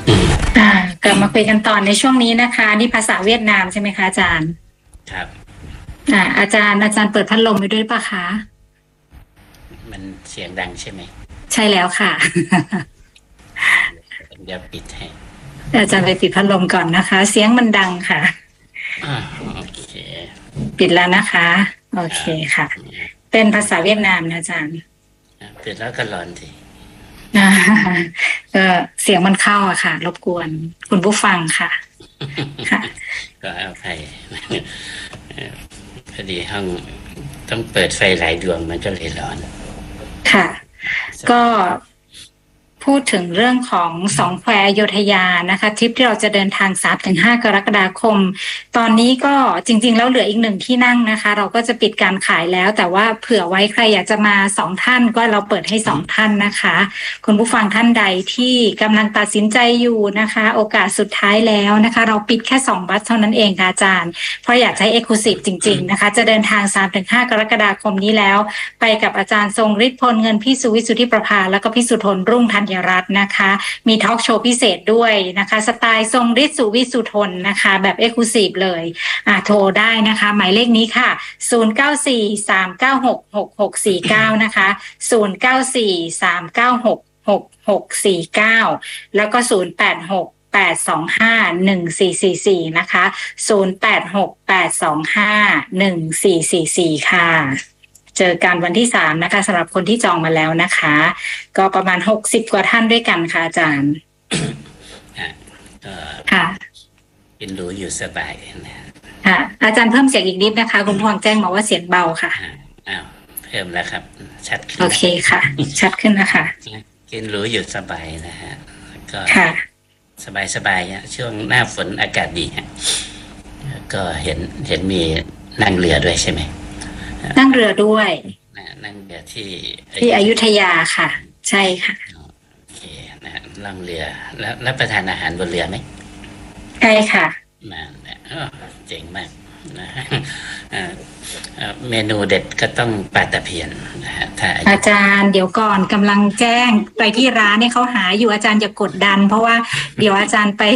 อืมกลับมาคุยกันต่อในช่วงนี้นะคะนี่ภาษาเวียดนามใช่ไหมคะอาจารย์ครับอาจารย์เปิดพัดลมไปด้วยปะคะมันเสียงดังใช่ไหมใช่แล้วค่ะเดี๋ยวปิดให้อาจารย์ไปปิดพัดลมก่อนนะคะเสียงมันดังค่ะโอเคปิดแล้วนะคะโอเคครับค่ะเป็นภาษาเวียดนามนะอาจารย์ปิดแล้วก็ร้อนสิอ่าก็เสียงมันเข้าอะค่ะรบกวนคุณผู้ฟังค่ะค่ะก็เอาไปพอดีห้องต้องเปิดไฟหลายดวงมันก็เลยร้อนค่ะก็พูดถึงเรื่องของสองแควอโยธยานะคะทริปที่เราจะเดินทาง3-5กรกฎาคมตอนนี้ก็จริงๆแล้วเหลืออีก1ที่นั่งนะคะเราก็จะปิดการขายแล้วแต่ว่าเผื่อไว้ใครอยากจะมา2ท่านก็เราเปิดให้2ท่านนะคะคุณผู้ฟังท่านใดที่กำลังตัดสินใจอยู่นะคะโอกาสสุดท้ายแล้วนะคะเราปิดแค่2บัสเท่านั้นเองค่ะอาจารย์เพราะอยากให้เอ็กซ์คลูซีฟจริงๆนะคะจะเดินทาง3-5กรกฎาคมนี้แล้วไปกับอาจารย์ทรงฤทธิ์พลเงินพี่สุวิทย์สุทธิประภาแล้วก็พี่สุทนรุ่งธัญรัตน์นะคะมีทอล์กโชว์พิเศษด้วยนะคะสไตล์ทรงฤทธิ์สุวิทย์สุทนนะคะแบบเอ็กซ์คลูซีฟเลยโทรได้นะคะหมายเลขนี้ค่ะ0943966649นะคะ0943966649แล้วก็0868251444นะคะ0868251444ค่ะเจอกันวันที่3นะคะสำหรับคนที่จองมาแล้วนะคะก็ประมาณ60กว่าท่านด้วยกันค่ะอาจารย์ก็ค่ะกินหรูอยู่สบายนะค่ะอาจารย์เพิ่มเสียงอีกนิดนะคะคุณพวงแจ้งมาว่าเสียงเบาค่ะอ้าวเพิ่มแล้วครับชัดขึ้นโอเคค่ะชัดขึ้นนะคะกินหรูอยู่สบายนะฮะก็ค่ะสบายช่วงหน้าฝนอากาศดีฮะก็เห็นมีนั่งเรือด้วยใช่ไหมนั่งเรือด้วยนั่งเรือที่อยุธยาค่ะใช่ค่ะโอเคนะล่องเรือแล้วรับประทานอาหารบนเรือไหมใช่ค่ะเจ๋งมากนะฮะเมนูเด็ดก็ต้องปลาตะเพียนนะฮะถ้าอาจารย์เดี๋ยวก่อนกำลังแจ้งไปที่ร้านเนี่ยเขาหาอยู่อาจารย์อย่ากดดันเพราะว่าเดี๋ยวอาจารย์ไป